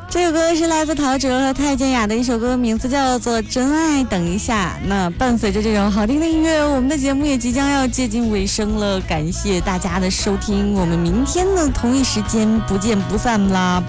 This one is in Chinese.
这首歌是来自陶喆和蔡健雅的一首歌，名字叫做《真爱等一下》。那伴随着这种好听的音乐，我们的节目也即将要接近尾声了。感谢大家的收听，我们明天呢同一时间不见不散啦！